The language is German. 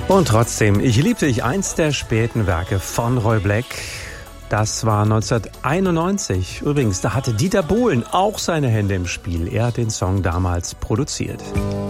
Und trotzdem, ich liebte dich, eins der späten Werke von Roy Black. Das war 1991. Übrigens, da hatte Dieter Bohlen auch seine Hände im Spiel. Er hat den Song damals produziert.